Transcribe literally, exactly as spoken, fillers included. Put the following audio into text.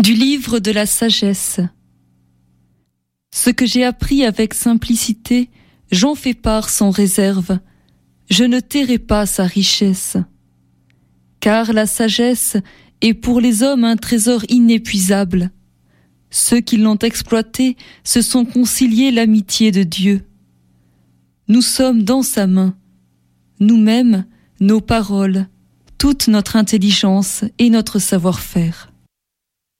Du livre de la sagesse. Ce que j'ai appris avec simplicité, j'en fais part sans réserve. Je ne tairai pas sa richesse. Car la sagesse est pour les hommes un trésor inépuisable. Ceux qui l'ont exploité se sont conciliés l'amitié de Dieu. Nous sommes dans sa main. Nous-mêmes, nos paroles, toute notre intelligence et notre savoir-faire.